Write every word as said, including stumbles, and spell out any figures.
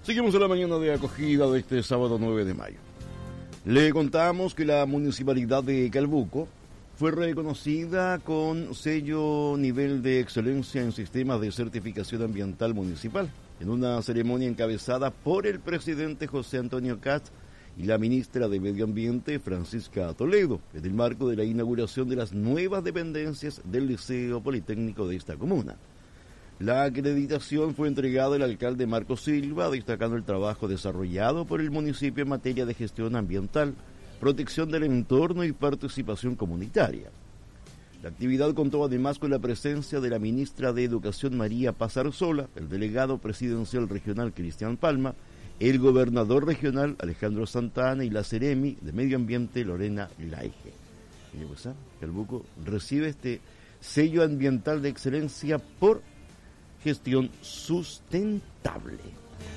Seguimos en la mañana de acogida de este sábado nueve de mayo. Le contamos que la municipalidad de Calbuco fue reconocida con sello nivel de excelencia en sistemas de certificación ambiental municipal, en una ceremonia encabezada por el presidente José Antonio Katz y la ministra de Medio Ambiente Francisca Toledo, en el marco de la inauguración de las nuevas dependencias del Liceo Politécnico de esta comuna. La acreditación fue entregada al alcalde Marco Silva, destacando el trabajo desarrollado por el municipio en materia de gestión ambiental, protección del entorno y participación comunitaria. La actividad contó además con la presencia de la ministra de Educación María Pazarzola, el delegado presidencial regional Cristian Palma, el gobernador regional Alejandro Santana y la Seremi de Medio Ambiente Lorena Laige. Y pues, Calbuco recibe este sello ambiental de excelencia por gestión sustentable.